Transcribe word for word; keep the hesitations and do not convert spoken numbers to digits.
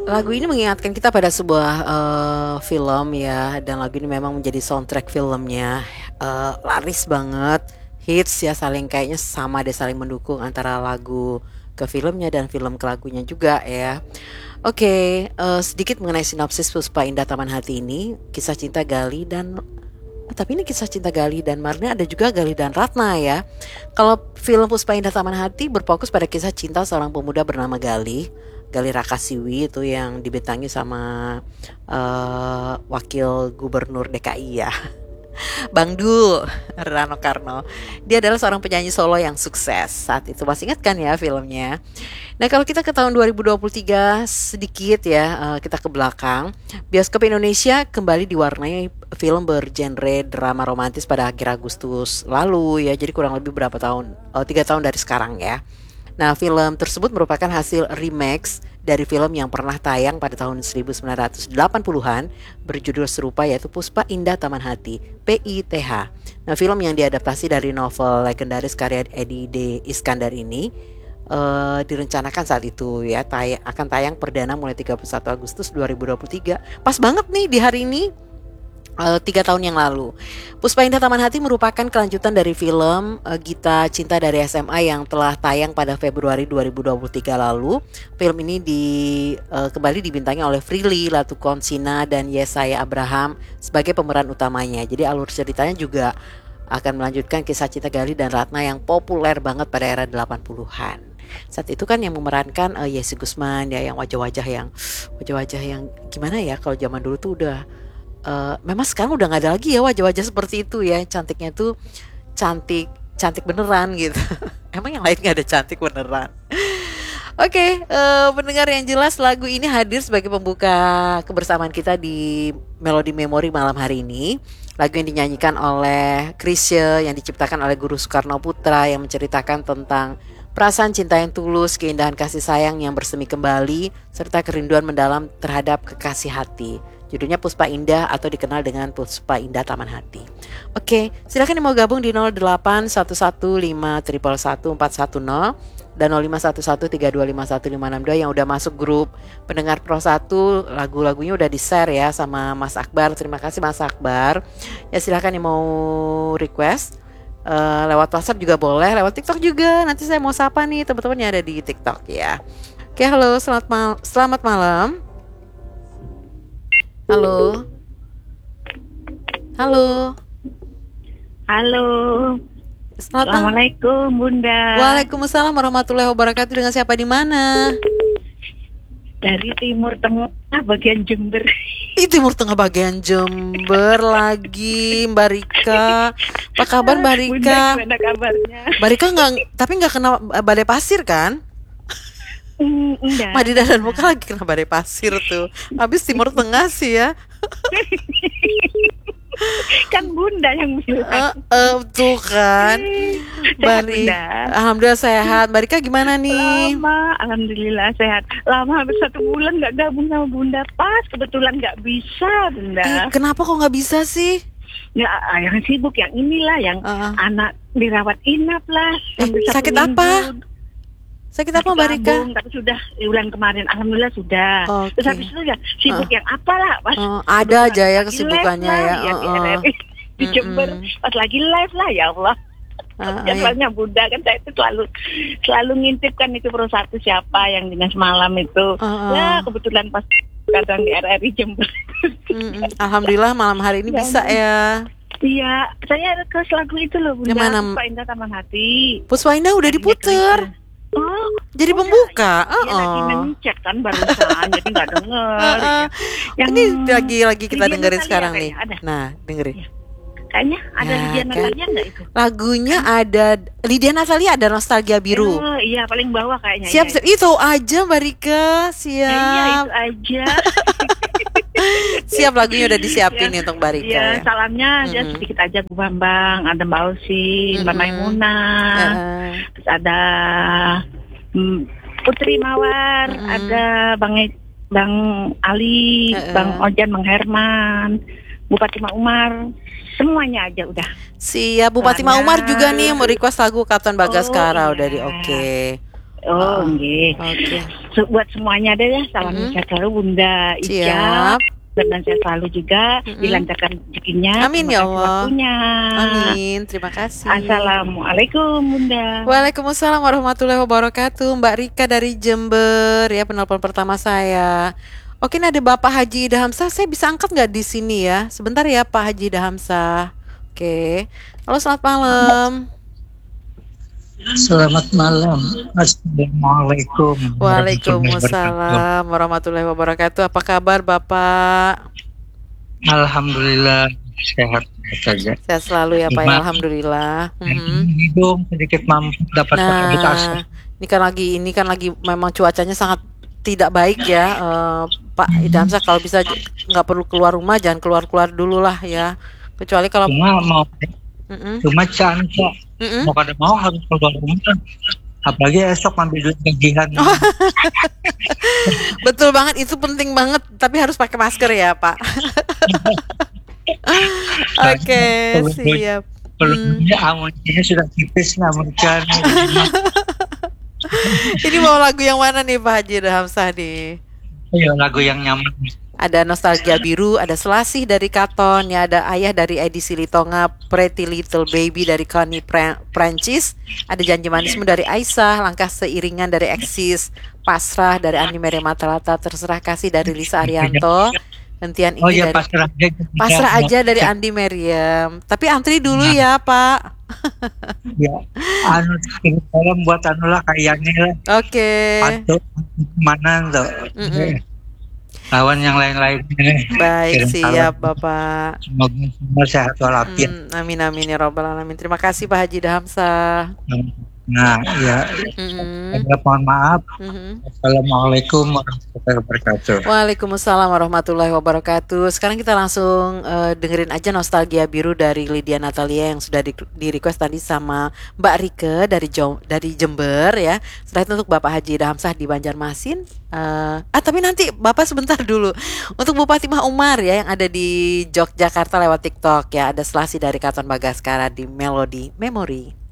Lagu ini mengingatkan kita pada sebuah eh, film ya, dan lagu ini memang menjadi soundtrack filmnya. Eh, laris banget, hits ya, saling kayaknya sama deh, saling mendukung antara lagu ke filmnya dan film ke lagunya juga ya. Oke, eh, sedikit mengenai sinopsis Puspa Indah Taman Hati ini, kisah cinta Gali dan oh, tapi ini kisah cinta Gali dan Marni, ada juga Gali dan Ratna ya. Kalau film Puspa Indah Taman Hati berfokus pada kisah cinta seorang pemuda bernama Gali, Gali Rakasiwi itu yang dibintangi sama eh, wakil gubernur D K I ya, Bang Dul, Rano Karno. Dia adalah seorang penyanyi solo yang sukses. Saat itu masih ingat kan ya filmnya. Nah, kalau kita ke tahun dua ribu dua puluh tiga sedikit ya, eh, kita ke belakang. Bioskop Indonesia kembali diwarnai film bergenre drama romantis pada akhir Agustus lalu ya. Jadi kurang lebih berapa tahun? Oh, tiga tahun dari sekarang ya. Nah, film tersebut merupakan hasil remix dari film yang pernah tayang pada tahun seribu sembilan ratus delapan puluhan berjudul serupa, yaitu Puspa Indah Taman Hati, P I T H. Nah, film yang diadaptasi dari novel legendaris karya Edi D. Iskandar ini uh, direncanakan saat itu ya tay- akan tayang perdana mulai tiga puluh satu Agustus dua ribu dua puluh tiga. Pas banget nih di hari ini, Uh, tiga tahun yang lalu. Puspa Indah Taman Hati merupakan kelanjutan dari film uh, Gita Cinta dari S M A yang telah tayang pada Februari dua ribu dua puluh tiga lalu. Film ini di, uh, kembali dibintangi oleh Prilly Latukonsina dan Yesaya Abraham sebagai pemeran utamanya. Jadi alur ceritanya juga akan melanjutkan kisah cinta Gali dan Ratna yang populer banget pada era delapan puluhan. Saat itu kan yang memerankan uh, Yesi Gusman ya, yang wajah-wajah yang wajah-wajah yang gimana ya, kalau zaman dulu tuh udah Uh, memang sekarang udah nggak ada lagi ya wajah-wajah seperti itu ya, cantiknya tuh cantik cantik beneran gitu. Emang yang lain nggak ada cantik beneran. Oke, okay, uh, pendengar yang jelas, lagu ini hadir sebagai pembuka kebersamaan kita di Melodi Memori malam hari ini. Lagu yang dinyanyikan oleh Chrisye yang diciptakan oleh Guru Soekarno Putra, yang menceritakan tentang perasaan cinta yang tulus, keindahan kasih sayang yang bersemi kembali, serta kerinduan mendalam terhadap kekasih hati. Judulnya Puspa Indah atau dikenal dengan Puspa Indah Taman Hati. Oke, silakan yang mau gabung di nol delapan satu satu lima satu satu empat satu nol dan nol lima satu satu tiga dua lima satu lima enam dua yang udah masuk grup pendengar Pro satu. Lagu-lagunya udah di-share ya sama Mas Akbar. Terima kasih Mas Akbar. Ya silakan yang mau request uh, lewat WhatsApp juga boleh, lewat TikTok juga. Nanti saya mau sapa nih teman-teman yang ada di TikTok ya. Oke, halo, selamat mal- selamat malam. Halo. Halo. Halo. Selamat Assalamualaikum Bunda. Waalaikumsalam warahmatullahi wabarakatuh. Dengan siapa di mana? Dari Timur Tengah bagian Jember. Ih, Timur Tengah bagian Jember lagi, Mbak Rika. Apa kabar Mbak Rika? Bunda, gimana kabarnya? Mbak Rika nggak, tapi nggak kena badai pasir kan? Mm, enggak. Madinah dan Muka lagi kena badai pasir tuh. Habis Timur Tengah sih ya. Kan Bunda yang bilang. Uh, uh, tuh kan. Sehat, Bari, Bunda? alhamdulillah sehat. Mbak Rika gimana nih? Lama, alhamdulillah sehat. Lama hampir satu bulan nggak gabung sama Bunda. Pas kebetulan nggak bisa Bunda. Eh, kenapa kok nggak bisa sih? Ya, yang sibuk yang inilah, yang Uh. anak dirawat inap lah. Eh, sampai satu sakit minggu. apa? Sakit apa Mbak Rika? Lambung, tapi sudah di bulan kemarin alhamdulillah sudah. Oke. Terus habis itu ya sibuk Uh. yang apalah pas Oh, ada aja ya lagi kesibukannya live ya. lah, ya di Uh-uh. R R I di Jember Mm-mm. pas lagi live lah, ya Allah. Uh, Ya, iya. soalnya Bunda kan saya itu selalu selalu ngintip kan itu Pro satu siapa yang dinas malam itu. Uh-uh. Ya kebetulan pas kadang di R R I Jember. Mm-mm. Alhamdulillah malam hari ini Ya bisa ampun. ya. Iya, saya request lagu itu loh Bunda. Yang mana? Puspa Indah Taman Hati. Puspa Indah udah diputer. Oh, Jadi udah. pembuka. Dia lagi Uh-uh. mencet kan barusan, jadi nggak denger. Uh-uh. Yang Ini lagi lagi kita Lydia dengerin Natalia sekarang nih. kayaknya ada. Nah, dengerin. Kayaknya ada Ya, Lydia kan? Natalia nggak itu? Lagunya ada Lydia Natalia, ada Nostalgia Biru. Oh, iya paling bawah kayaknya. Siap, iya. siap. Itu aja Mbak Rika. Eh, iya Siap. itu aja. Siap, lagunya udah disiapin Ya, nih untuk Mbak Rika ya, ya. salamnya aja Mm-mm. sedikit aja Bu Bambang, ada Mbak Osi, Mbak Mm-mm. Maimunah, Uh-uh. terus ada mm, Putri Mawar, Mm-mm. ada Bang E- Bang Ali, Uh-uh. Bang Ojan, Bang Herman, Bupati Mak Umar, semuanya aja udah. Siap, Bupati Soalnya- Mak Umar juga nih mau request lagu Katon Bagaskara Oh, udah iya. di oke. Oh, Heeh. nggih. Oke. So, buat semuanya deh ya, salam Mhm. sehat selalu Bunda Ica. Siap. Dan sehat selalu juga, Mhm. dilancarkan rezekinya. Amin Terima ya kasih Allah. waktunya. Amin, terima kasih. Assalamualaikum Bunda. Waalaikumsalam warahmatullahi wabarakatuh. Mbak Rika dari Jember ya, penelpon pertama saya. Oke, ini ada Bapak Haji Ida Hamzah. Saya bisa angkat nggak di sini ya? Sebentar ya Pak Haji Ida Hamzah. Oke. Halo, selamat malam. Selamat malam. Assalamualaikum warahmatullahi wabarakatuh. Waalaikumsalam warahmatullahi wabarakatuh. Apa kabar Bapak? Alhamdulillah sehat saja. Sehat selalu ya Pak ya, Cuma alhamdulillah. Mhm. hidung sedikit mampu dapat kabut asap. Nah, ini kan lagi ini kan lagi memang cuacanya sangat tidak baik ya, eh, Pak Ida Hamzah. Kalau bisa j- nggak perlu keluar rumah, jangan keluar-keluar dulu lah ya. Kecuali kalau Cuma mau Mm-mm, cuma canca mm-mm. mau kada mau harus keluar rumah. Apalagi esok ambil duit gajian. Betul banget, itu penting banget. Tapi harus pakai masker ya Pak. Oke, siap. Hmm. Belumnya amunisinya sudah tipis namun kan. Ini mau lagu yang mana nih Pak Haji Ida Hamzah nih? Ya lagu yang nyaman. Ada Nostalgia Biru, ada Selasih dari Katon, ya ada Ayah dari Edi Silitonga, Pretty Little Baby dari Connie Pra- Prancis, ada Janji Manismu dari Aisyah, Langkah Seiringan dari Eksis, Pasrah dari Andi Mere Matalata, Terserah Kasih dari Lisa Arianto, Hentian Oh Ini ya dari pasrah aja. Pasrah Aja dari Andi Meriam. Tapi antri dulu ya Pak. Ya, anu kirim salam buat anu lah kayaknya lah. Oke. Atau mana tuh? Mm-mm. Lawan yang lain-lain. Baik, Kirim siap salam. Bapak. Semoga semua sehat walafiat. Hmm, amin amin ya robbal alamin. Terima kasih Pak Haji Ida Hamzah. Nah, ya, Mm-mm. saya mohon maaf. Mhm. Assalamualaikum warahmatullahi wabarakatuh. Waalaikumsalam warahmatullahi wabarakatuh. Sekarang kita langsung eh, dengerin aja Nostalgia Biru dari Lydia Natalia yang sudah di, di request tadi sama Mbak Rike dari Jo- dari Jember ya. Setelah itu untuk Bapak Haji Ida Hamzah di Banjarmasin. Eh, ah tapi nanti Bapak sebentar dulu. Untuk Bu Fatimah Umar ya yang ada di Yogyakarta lewat TikTok ya. Ada Selasih dari Katon Bagaskara di Melody Memory.